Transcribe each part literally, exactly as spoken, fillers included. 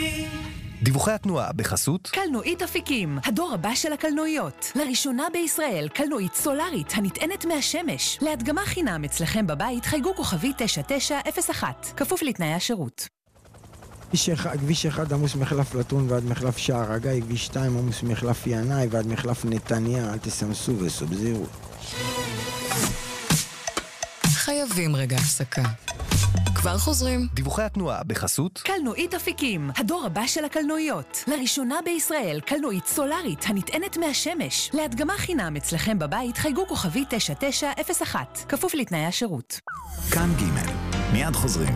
דיווחי התנועה בחסות קלנועית אפיקים, הדור הבא של הקלנועיות. לראשונה בישראל, קלנועית סולארית הנטענת מהשמש. להדגמה חינם אצלכם בבית, חייגו כוכבי תשע תשע אפס אחת. כפוף לתנאי השירות. כביש אחד עמוס מחלף לטון ועד מחלף שער הגיא, כביש שתיים עמוס מחלף ינאי ועד מחלף נתניה, אל תסמסו וסובזירו. חייבים רגע הפסקה. כבר חוזרים. דיווחי התנועה בחסות קלנועית אפיקים, הדור הבא של הקלנועיות. לראשונה בישראל, קלנועית סולארית הנטענת מהשמש. להדגמה חינם אצלכם בבית, חייגו כוכבי תשע תשע אפס אחת. כפוף לתנאי השירות. כאן ג' מיד חוזרים.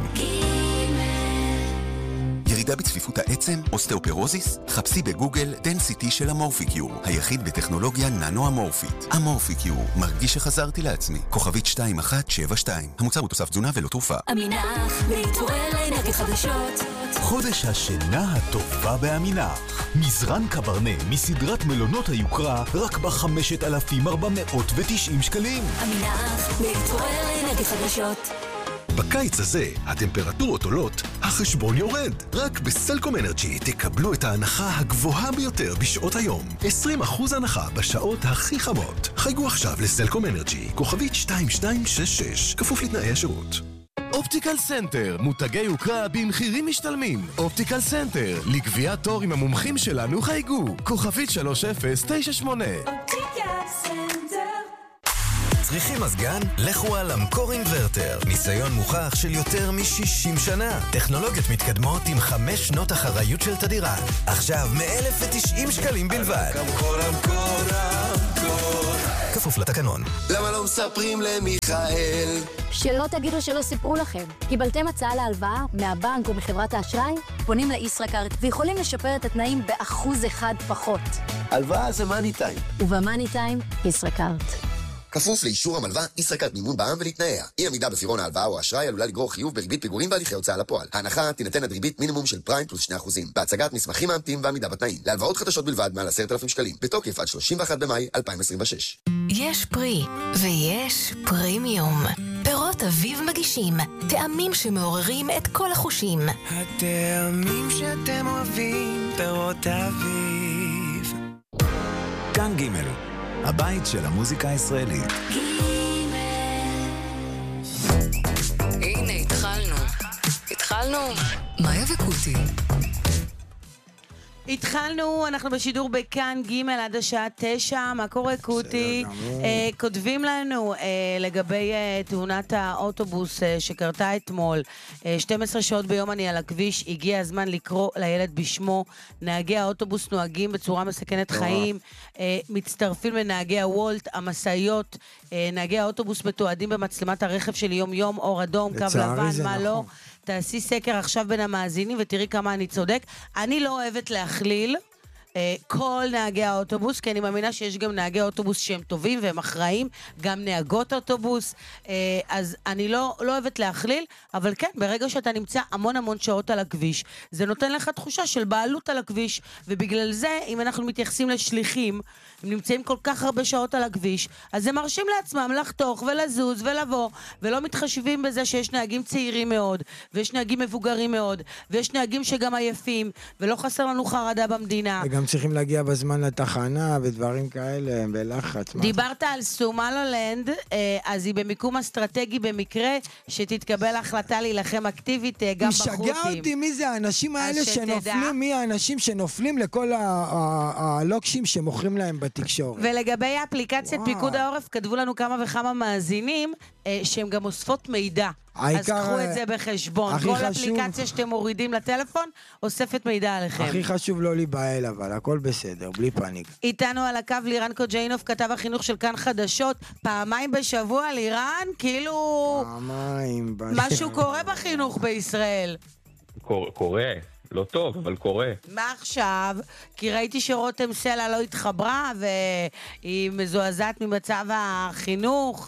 ירידה בצפיפות העצם, אוסטאופרוזיס? חפשי בגוגל דנסיטי של אמורפיקיור, היחיד בטכנולוגיה ננו-אמורפית. אמורפיקיור, מרגיש שחזרתי לעצמי. כוכבית שתיים אחת שבע שתיים. המוצר הוא תוסף תזונה ולא תרופה. אמינח, להתעורר לאנרגיות חדשות. חודש השינה הטובה באמינח. מזרן קברנה מסדרת מלונות היוקרה רק ב-חמשת אלפים ארבע מאות ותשעים שקלים. אמינח, להתעורר לאנרגיות חדשות. בקיץ הזה הטמפרטורות עולות, החשבון יורד. רק בסלקום אנרג'י תקבלו את ההנחה הגבוהה ביותר בשעות היום. עשרים אחוז הנחה בשעות הכי חמות. חייגו עכשיו לסלקום אנרג'י, כוכבית שתיים שתיים שש שש, כפוף לתנאי השירות. אופטיקל סנטר, מותגי יוקרה במחירים משתלמים. אופטיקל סנטר, לגביית תור עם המומחים שלנו חייגו, כוכבית שלוש אפס תשע שמונה. אופטיקל סנטר. צריכים מזגן? לכו על אמקור אינברטר. ניסיון מוכח של יותר מ-שישים שנה. טכנולוגיות מתקדמות עם חמש שנות אחריות של תדירה. עכשיו מ-אלף ותשעים שקלים בלבד. אמקור, אמקור, אמקור. כפוף לתקנון. למה לא מספרים למיכאל? שלא תגידו שלא סיפרו לכם. קיבלתם הצעה להלוואה מהבנק או מחברת האשראי? פונים לישראכרט ויכולים לשפר את התנאים באחוז אחד פחות. הלוואה זה מאני טיים. ובמאני טיים, ישראכרט. כפוף לאישור המלווה, ישראכרט מימון בע"מ ולתנאיה. אי עמידה בפירעון ההלוואה או האשראי עלולה לגרור חיוב בריבית פיגורים והליכי הוצאה לפועל. ההנחה תינתן עד ריבית מינימום של פריים פלוס שני אחוזים. בהצגת מסמכים מאמתים ועמידה בתנאים. להלוואות חדשות בלבד מעל עשרת אלפים שקלים. בתוקף עד שלושים ואחד במאי אלפיים עשרים ושש. יש פרי ויש פרימיום. פירות אביב מגישים. טעמים שמעוררים את כל החושים. הטעמים שאתם אוהבים, פירות אביב. כאן ג' הבית של המוזיקה הישראלית. הנה, התחלנו. התחלנו. מאיה וקוטי. התחלנו, אנחנו בשידור בכאן ג' עד השעה תשע. מה קורה קוטי? אה, כותבים לנו אה, לגבי אה, תאונת האוטובוס אה, שקרתה אתמול. אה, שתים עשרה שעות ביום אני על הכביש, הגיע הזמן לקרוא לילד בשמו. נהגי האוטובוס נוהגים בצורה מסכנת חיים, אה, מצטרפים לנהגי הוולט, המסעיות, אה, נהגי האוטובוס מתועדים במצלמת הרכב שלי יום יום, אור אדום, קו לבן, מה לא. תעשי סקר עכשיו בין המאזינים ותראי כמה אני צודק. אני לא אוהבת להכליל אה, כל נהגי האוטובוס, כי אני מאמינה שיש גם נהגי אוטובוס שהם טובים והם אחראים, גם נהגות אוטובוס, אה, אז אני לא, לא אוהבת להכליל, אבל כן, ברגע שאתה נמצא המון המון שעות על הכביש, זה נותן לך תחושה של בעלות על הכביש, ובגלל זה, אם אנחנו מתייחסים לשליחים, הם נמצאים כל כך הרבה שעות על הכביש, אז הם מרשים לעצמם לחתוך ולזוז ולבוא, ולא מתחשבים בזה שיש נהגים צעירים מאוד, ויש נהגים מבוגרים מאוד, ויש נהגים שגם עייפים, ולא חסר לנו חרדה במדינה. וגם צריכים להגיע בזמן לתחנה ודברים כאלה, בלחץ. דיברת על סומלולנד, אז היא במיקום אסטרטגי במקרה שתתקבל החלטה להילחם אקטיבית גם בחות'ים. משגע אותי מי זה האנשים האלה שנופלים, מי האנשים שנופלים לכל הלוקשים שמוכרים להם בתקשורת. ולגבי האפליקציית פיקוד העורף, כתבו לנו כמה וכמה מאזינים שהם גם אוספות מידע. אז קחו את זה בחשבון. כל אפליקציה שאתם מורידים לטלפון, אוספת מידע עליכם. הכי חשוב לא להיבהל, אבל הכל בסדר, בלי פאניק. איתנו על הקו לירן קוג'יינוב, כתב החינוך של כאן חדשות, פעמיים בשבוע, לירן, כאילו... פעמיים בשבוע. משהו קורה בחינוך בישראל. קורה. לא טוב, אבל קורה. מה עכשיו? כי ראיתי שרותם סלע לא התחברה, והיא מזועזעת ממצב החינוך.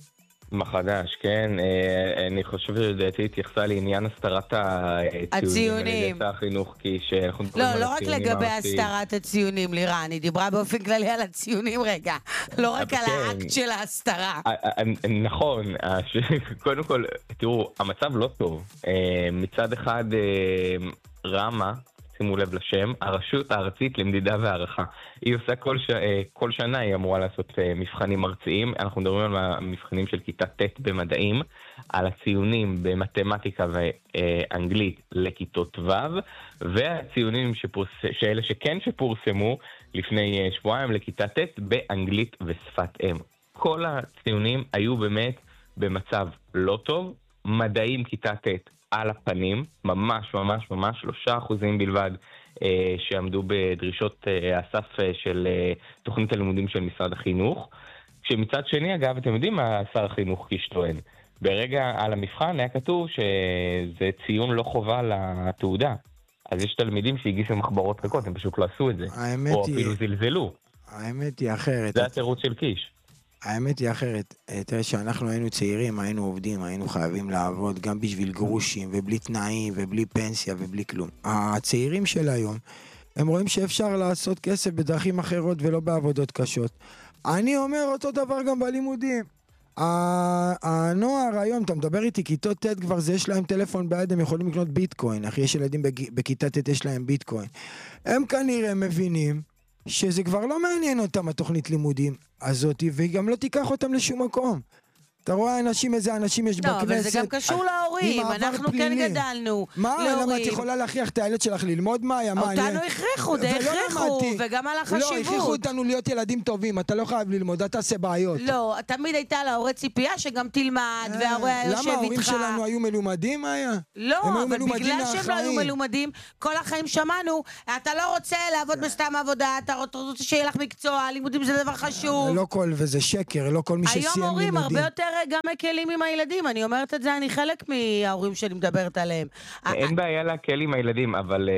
מחדש, כן. אני חושב שדעתי התייחסה לעניין הסתרת הציונים. על ידי החינוך, כי שאנחנו... לא, לא רק לגבי הסתרת הציונים, לירן. היא דיברה באופן כללי על הציונים רגע. לא רק על האקט של ההסתרה. נכון. קודם כל, תראו, המצב לא טוב. מצד אחד... רמה, שימו לב לשם, הרשות הארצית למדידה והערכה. היא עושה כל, ש... כל שנה, היא אמורה לעשות מבחנים ארציים. אנחנו מדברים על המבחנים של כיתה ט' במדעים, על הציונים במתמטיקה ואנגלית לכיתות ו', והציונים שפורס... שאלה שכן שפורסמו לפני שבועיים לכיתה ט' באנגלית ושפת אם. כל הציונים היו באמת במצב לא טוב, מדעים כיתה ט' על הפנים, ממש ממש ממש שלושה אחוזים בלבד אה, שעמדו בדרישות אה, הסף אה, של אה, תוכנית הלימודים של משרד החינוך. כשמצד שני, אגב, אתם יודעים מה שר החינוך קיש טוען? ברגע על המבחן היה כתוב שזה ציון לא חובה לתעודה. אז יש תלמידים שהגישו מחברות ריקות, הם פשוט לא עשו את זה. או אפילו היא... זלזלו. האמת היא אחרת. זה התירוץ של קיש. האמת היא אחרת. תראה שאנחנו היינו צעירים, היינו עובדים, היינו חייבים לעבוד גם בשביל גרושים, ובלי תנאים, ובלי פנסיה, ובלי כלום. הצעירים של היום, הם רואים שאפשר לעשות כסף בדרכים אחרות ולא בעבודות קשות. אני אומר אותו דבר גם בלימודים. הנוער היום, אתה מדבר איתי, כיתות ט' כבר זה, יש להם טלפון ביד, הם יכולים לקנות ביטקוין, אחי, יש ילדים בכיתה ט' יש להם ביטקוין. הם כנראה מבינים שזה כבר לא מעניין אותם התוכנית לימודים הזאת, והיא גם לא תיקח אותם לשום מקום. אתה רואה אנשים, איזה אנשים יש לא, בכנסת. לא, אבל זה גם קשור להורים, אנחנו פלילי. כן גדלנו. מה, למה את יכולה להכריח את הילד שלך ללמוד מה היה? אותנו הכריחו, די הכריחו, וגם על החשיבות. לא, הכריחו אותנו להיות ילדים טובים, אתה לא חייב ללמוד, אתה תעשה בעיות. לא, תמיד הייתה להורה ציפייה שגם תלמד, וההורה היה יושב איתך. למה ההורים שלנו היו מלומדים, היה? לא, אבל בגלל שהם לא היו מלומדים, כל החיים שמענו, אתה לא רוצה לעבוד בסתם עבודה, אתה רוצה שיהיה לך מקצוע, לימודים זה דבר חשוב. לא כל, וזה שקר, לא כל מי שסיים לימודים. היום הורים הרבה יותר גם מקלים עם הילדים, אני אומרת את זה, אני חלק מההורים שלי מדברת עליהם. אין בעיה להקל עם הילדים, אבל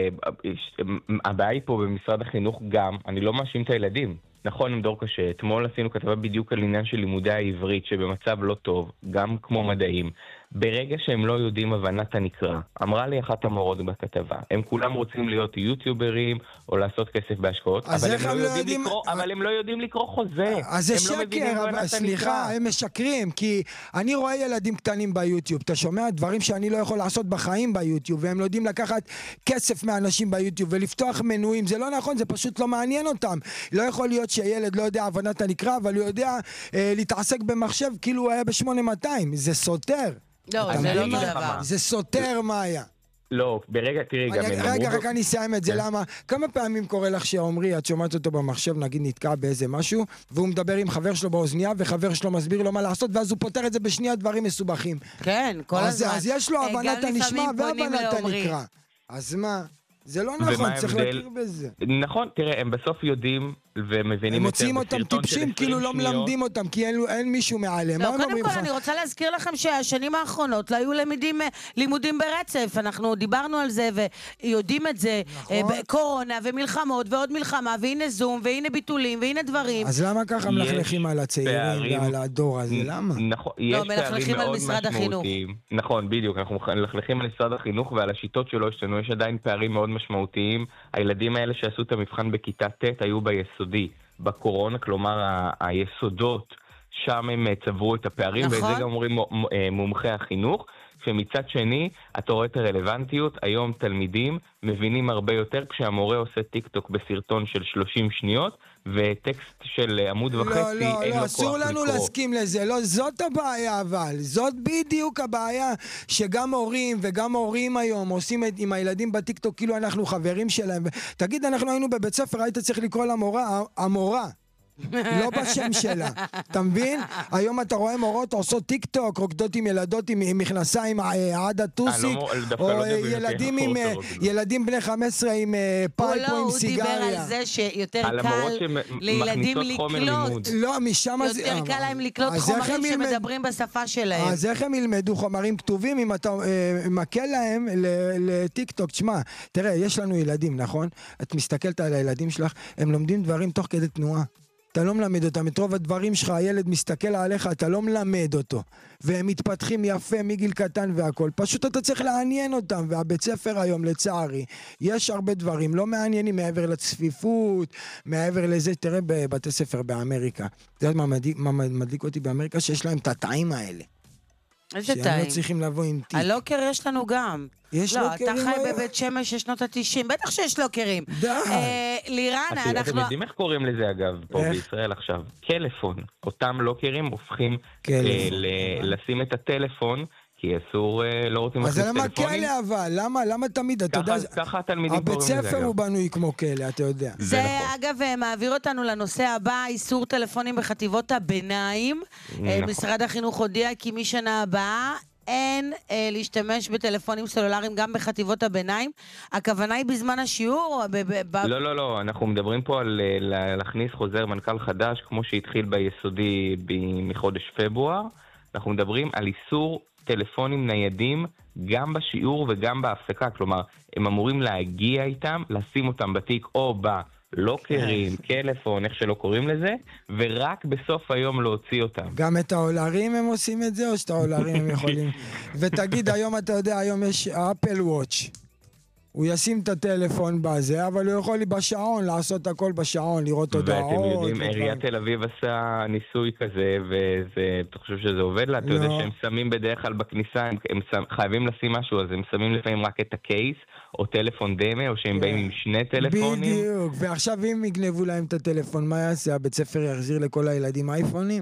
הבעיה היא פה במשרד החינוך גם, אני לא מאשים את הילדים. נכון, הם דור קשה. אתמול עשינו כתבה בדיוק על עניין של לימודי העברית, שבמצב לא טוב, גם כמו מדעים. ברגע שהם לא יודעים הבנת הנקרא, אמרה לי אחת המורות בכתבה, הם כולם רוצים להיות יוטיוברים או לעשות כסף בהשקעות, אבל הם, לא יודעים לקרוא, אבל הם לא יודעים לקרוא חוזה. אז זה שקר, אבל סליחה, הם משקרים, כי אני רואה ילדים קטנים ביוטיוב, אתה שומע דברים שאני לא יכול לעשות בחיים ביוטיוב, והם לא יודעים לקחת כסף מאנשים ביוטיוב ולפתוח מנויים, זה לא נכון, זה פשוט לא מעניין אותם. לא יכול להיות שילד לא יודע הבנת הנקרא, אבל הוא יודע אה, להתעסק במחשב כאילו הוא היה ב-שמונה מאתיים, זה סותר. לא, זה לא דבר. זה סותר מה היה. לא, ברגע, תראי, גם... רגע, רק אני אסיים את זה, למה? כמה פעמים קורה לך שעומרי, את שומעת אותו במחשב, נגיד נתקע באיזה משהו, והוא מדבר עם חבר שלו באוזניה, וחבר שלו מסביר לו מה לעשות, ואז הוא פותר את זה בשנייה דברים מסובכים. כן, כל הזמן. אז יש לו הבנת הנשמע והבנת הנקרא. אז מה? זה לא נכון, צריך להכיר בזה. נכון, תראה, הם בסוף יודעים ומבינים הם מוצאים אותם טיפשים, כאילו לא מלמדים אותם, כי אין מישהו מעליהם. לא, קודם כל אני רוצה להזכיר לכם שהשנים האחרונות לא היו לימודים ברצף, אנחנו דיברנו על זה ויודעים את זה, קורונה ומלחמות ועוד מלחמה, והנה זום, והנה ביטולים, והנה דברים. אז למה ככה מלכלכים על הצעירים ועל הדור הזה? למה? נכון, יש פערים מאוד משמעותיים. נכון, בדיוק, אנחנו מלכלכים על משרד החינוך ועל השיטות שלא השתנו, יש עדיין פערים מאוד משמעותיים. הילדים האלה שעשו את המבחן בכיתה ט' היו ביסודי, בקורונה, כלומר ה- היסודות, שם הם צברו את הפערים, נכון. וזה גם אומרים מומחי החינוך, שמצד שני, אתה רואה את הרלוונטיות, היום תלמידים מבינים הרבה יותר כשהמורה עושה טיק טוק בסרטון של שלושים שניות, וטקסט של עמוד וחצי, לא, לא, אין לא, לו כוח לקרוא. אסור לנו להסכים לזה, לא, זאת הבעיה אבל, זאת בדיוק הבעיה, שגם הורים וגם הורים היום עושים את, עם הילדים בטיק טוק, כאילו אנחנו חברים שלהם, תגיד, אנחנו היינו בבית ספר, היית צריך לקרוא למורה, המורה. לא בשם שלה, אתה מבין? היום אתה רואה מורות עושות טיק טוק, רוקדות עם ילדות עם מכנסיים עד הטוסיק, או ילדים עם ילדים בני חמש עשרה עם פייפ או עם סיגריה. הוא דיבר על זה שיותר קל לילדים לקלוט, לא, משם יותר קל להם לקלוט חומרים שמדברים בשפה שלהם. אז איך הם ילמדו חומרים כתובים אם אתה מקל להם לטיק טוק? תשמע, תראה, יש לנו ילדים, נכון? את מסתכלת על הילדים שלך, הם לומדים דברים תוך כדי תנועה. אתה לא מלמד אותם, את רוב הדברים שלך, הילד מסתכל עליך, אתה לא מלמד אותו. והם מתפתחים יפה מגיל קטן והכל. פשוט אתה צריך לעניין אותם, והבית ספר היום, לצערי, יש הרבה דברים לא מעניינים מעבר לצפיפות, מעבר לזה, תראה בבתי ספר באמריקה. אתה יודע מה מדליק, מה מדליק אותי באמריקה? שיש להם את התאים האלה. איזה שהם טעים. לא צריכים לבוא עם תיק. הלוקר יש לנו גם. יש לא, לוקרים אתה חי היום? בבית שמש של שנות ה-תשעים, בטח שיש לוקרים. די. אה, לירן, אתם אנחנו... יודעים איך קוראים לזה אגב, פה איך? בישראל עכשיו? טלפון. אותם לוקרים הופכים אה, ל- לשים את הטלפון, כי אסור, אה, לא רוצים אז להכניס למה טלפונים. כלא אבל? למה, למה תמיד, אתה יודע... ככה- ככה התלמידים הבית קוראים לזה ספר אגב. הוא בנוי כמו כלא, אתה יודע. זה אגב מעביר אותנו לנושא הבא, איסור טלפונים בחטיבות הביניים. אה, נכון. משרד החינוך הודיע כי משנה הבאה אין אה, להשתמש בטלפונים סלולריים גם בחטיבות הביניים. הכוונה היא בזמן השיעור? ב- ב- ב- לא, לא, לא, אנחנו מדברים פה על אה, לה- להכניס חוזר מנכ"ל חדש, כמו שהתחיל ביסודי ב- מחודש פברואר. אנחנו מדברים על איסור טלפונים ניידים גם בשיעור וגם בהפסקה, כלומר, הם אמורים להגיע איתם, לשים אותם בתיק או בלוקרים, טלפון, איך שלא קוראים לזה, ורק בסוף היום להוציא אותם. גם את ההולרים הם עושים את זה, או שאת ההולרים הם יכולים? ותגיד, היום אתה יודע, היום יש אפל וואץ'. הוא ישים את הטלפון בזה, אבל הוא יכול בשעון לעשות הכל בשעון, לראות הודעות. ואתם יודעים, ודברים. עיריית תל אביב עשה ניסוי כזה, וזה, אתה חושב שזה עובד לה? אתה יודע לא. שהם שמים בדרך כלל בכניסה, הם, הם שם, חייבים לשים משהו, אז הם שמים לפעמים רק את הקייס, או טלפון דמה, או שהם באים עם שני טלפונים. בדיוק, ועכשיו אם יגנבו להם את הטלפון, מה יעשה? הבית ספר יחזיר לכל הילדים אייפונים?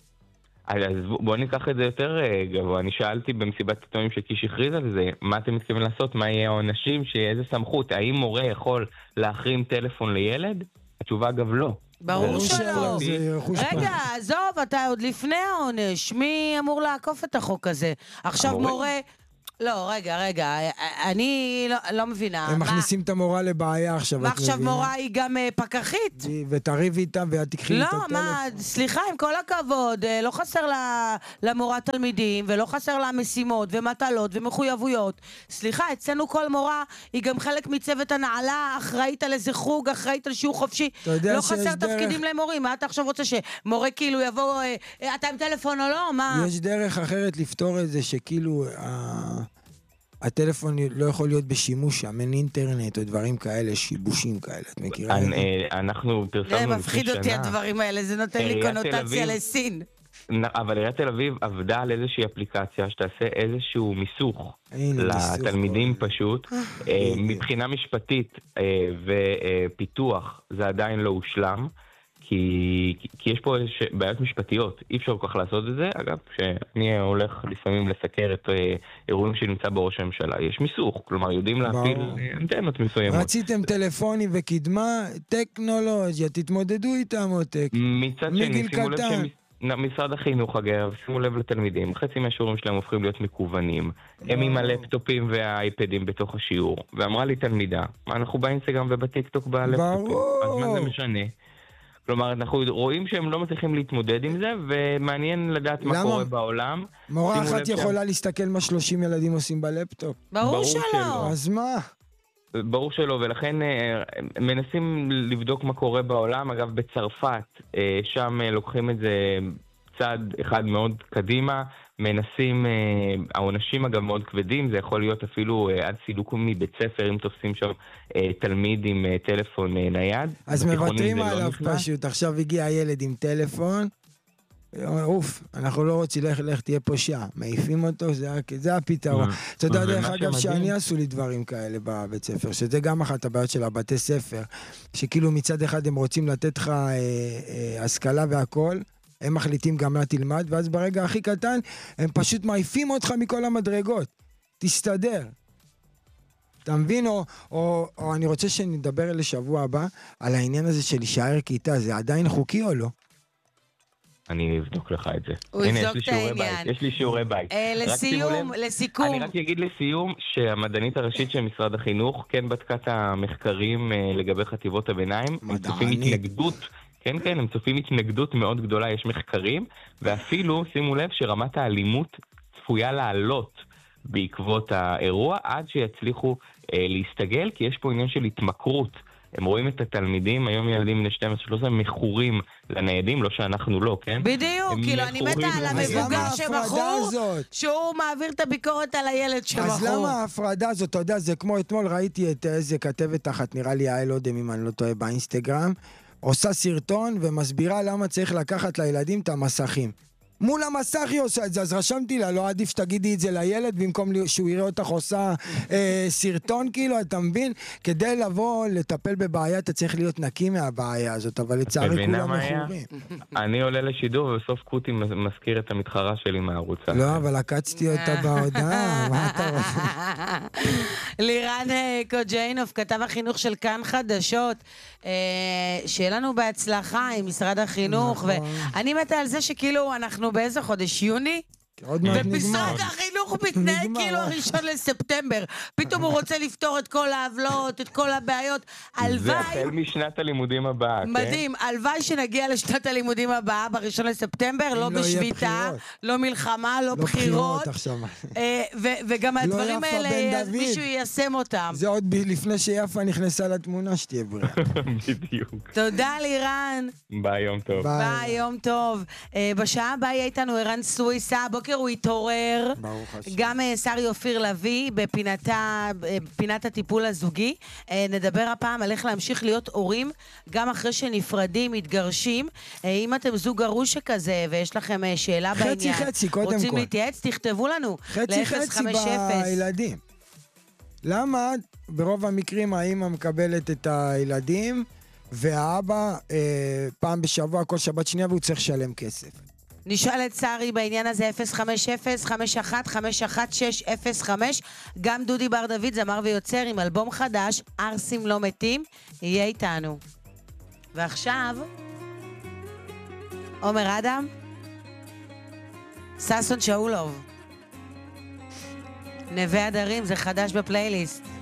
אז בואו ניקח את זה יותר אה, גבוה. אני שאלתי במסיבת עיתונאים שקיש הכריז על זה, מה אתם מתכוונים לעשות? מה יהיה העונשים? שאיזה סמכות? האם מורה יכול להחרים טלפון לילד? התשובה אגב לא. ברור זה שלא. לא. זה רכוש רגע, עזוב, אתה עוד לפני העונש. מי אמור לעקוף את החוק הזה? עכשיו המורה? מורה... לא, רגע, רגע, אני לא, לא מבינה. הם מה- מכניסים את המורה לבעיה עכשיו, מה את עכשיו מבינה? מורה היא גם אה, פקחית? ותריבי איתה ואת תקחי לי לא, את הטלפון. מה, סליחה, עם כל הכבוד, אה, לא חסר לה, למורה תלמידים, ולא חסר לה משימות ומטלות ומחויבויות. סליחה, אצלנו כל מורה היא גם חלק מצוות הנעלה, אחראית על איזה חוג, אחראית על שיעור חופשי. אתה יודע לא שיש חסר דרך- תפקידים למורים. מה אתה עכשיו רוצה שמורה כאילו יבוא, אה, אה, אתה עם טלפון או לא? מה? יש דרך אחרת לפתור את זה, שכאילו ה- הטלפון לא יכול להיות בשימוש שם, אין אינטרנט או דברים כאלה, שיבושים כאלה, את מכירה את זה? אה, אנחנו זה פרסמנו לפני מפחיד אותי שנה. הדברים האלה, זה נותן לי עיריית תל קונוטציה אביב- לסין. נ- אבל עיריית תל אביב עבדה על איזושהי אפליקציה שתעשה איזשהו מיסוך הנה, מיסוך, לתלמידים פשוט. אה, מבחינה משפטית אה, ופיתוח זה עדיין לא הושלם, כי, כי יש פה איזוש- בעיות משפטיות, אי אפשר כל כך לעשות את זה. אגב, כשאני הולך לפעמים לסקר את אה, אירועים שנמצא בראש הממשלה, יש מיסוך, כלומר יודעים להפעיל ברור. אה, אנטנות מסוימות. רציתם טלפונים וקדמה, טכנולוגיה, תתמודדו איתם עותק. מצד שני, מגיל שימו לב קטן. שמשרד החינוך, אגב, שימו לב לתלמידים, חצי מהשיעורים שלהם הופכים להיות מקוונים. הם עם הלפטופים והאייפדים בתוך השיעור. ואמרה לי תלמידה, מה אנחנו באינסטגרם ובטיקטוק בלפטופים? אז מה זה משנה? כלומר, אנחנו רואים שהם לא מצליחים להתמודד עם זה, ומעניין לדעת מה למה? קורה בעולם. מורה שימו אחת לב שהם- יכולה להסתכל מה שלושים ילדים עושים בלפטופ. ברור ברור שלא. שלא. אז מה? ברור שלא, ולכן אה, מנסים לבדוק מה קורה בעולם. אגב, בצרפת, אה, שם אה, לוקחים את זה צעד אחד מאוד קדימה, מנסים, אה, העונשים אגב מאוד כבדים, זה יכול להיות אפילו אה, עד סילוק מבית ספר, אם תופסים שם אה, תלמיד עם אה, טלפון אה, נייד. אז בתיכונים מוותרים זה לא עליו נכנס. פשוט. עכשיו הגיע הילד עם טלפון, אוף, אנחנו לא רוצים, לך, לך, תהיה פה שעה. מעיפים אותו, זה, ה- זה הפתרון. אתה יודע, ומה דרך אגב, שמדהים- שאני עשו לי דברים כאלה בבית ספר, שזה גם אחת הבעיות של הבתי ספר, שכאילו מצד אחד הם רוצים לתת לך אה, אה, השכלה והכל, הם מחליטים גם מה תלמד, ואז ברגע הכי קטן, הם פשוט מעיפים אותך מכל המדרגות. תסתדר. אתה מבין? או, או, או אני רוצה שנדבר לשבוע הבא על העניין הזה של להישאר כיתה, זה עדיין חוקי או לא? אני אבדוק לך את זה. הוא הנה, יבדוק יש לי את שיעורי העניין. בית. יש לי שיעורי בית. אה, רק שימו לסיום, לב, לסיכום. אני רק אגיד לסיום שהמדענית הראשית של משרד החינוך כן בדקה את המחקרים אה, לגבי חטיבות הביניים. הם צופים התנגדות, כן כן, הם צופים התנגדות מאוד גדולה, יש מחקרים, ואפילו, שימו לב, שרמת האלימות צפויה לעלות בעקבות האירוע, עד שיצליחו אה, להסתגל, כי יש פה עניין של התמכרות. הם רואים את התלמידים, היום ילדים בני שתים עשרה שלוש עשרה מכורים לניידים, לא שאנחנו לא, כן? בדיוק, הם כאילו, אני מכורים מתה על לניידים. המבוגר אז למה ההפרדה שבחור, הזאת? שהוא מעביר את הביקורת על הילד שבחור. אז למה ההפרדה הזאת? אתה יודע, זה כמו אתמול ראיתי את איזה כתבת אחת, נראה לי יעל אודם, אם אני לא טועה, באינסטגרם, עושה סרטון ומסבירה למה צריך לקחת לילדים את המסכים. מול המסך היא עושה את זה, אז רשמתי לה, לא עדיף שתגידי את זה לילד, במקום שהוא יראה אותך עושה אה, סרטון, כאילו, אתה מבין? כדי לבוא, לטפל בבעיה, אתה צריך להיות נקי מהבעיה הזאת, אבל לצערי כולם מכורים. אני עולה לשידור, ובסוף קוטי מזכיר את המתחרה שלי מהערוץ. לא, אבל עקצתי אותה בהודעה, מה אתה רוצה? לירן קוג'יינוף, כתב החינוך של כאן חדשות, שיהיה לנו בהצלחה עם משרד החינוך, ואני מתה על זה שכאילו אנחנו באיזה חודש, יוני? ומשרד החינוך מתנהג כאילו הראשון לספטמבר. פתאום הוא רוצה לפתור את כל העוולות, את כל הבעיות. הלוואי... זה החל משנת הלימודים הבאה, כן? מדהים, הלוואי שנגיע לשנת הלימודים הבאה, בראשון לספטמבר, לא בשביתה, לא מלחמה, לא בחירות. וגם הדברים האלה, מישהו יישם אותם. זה עוד לפני שיפה נכנסה לתמונה שתהיה בריאה. בדיוק. תודה לירן. ביי, יום טוב. ביי, יום טוב. בשעה הבאה יהיה איתנו ערן סוויסה, בוקר הוא התעורר, גם שרי אופיר לוי בפינת הטיפול הזוגי. נדבר הפעם על איך להמשיך להיות הורים גם אחרי שנפרדים, מתגרשים. אם אתם זוג גרוש שכזה ויש לכם שאלה בעניין, חצי חצי קודם כל, רוצים להתייעץ, תכתבו לנו חצי חצי בילדים. למה ברוב המקרים האמא מקבלת את הילדים והאבא פעם בשבוע כל שבת שנייה והוא צריך לשלם כסף? נשאל את שרי בעניין הזה אפס חמש אפס חמש אחת חמש אחת שש אפס חמש. גם דודי בר דוד, זמר ויוצר עם אלבום חדש, ארסים לא מתים, יהיה איתנו. ועכשיו עומר אדם, ששון שאולוב, נווה הדרים, זה חדש בפלייליסט.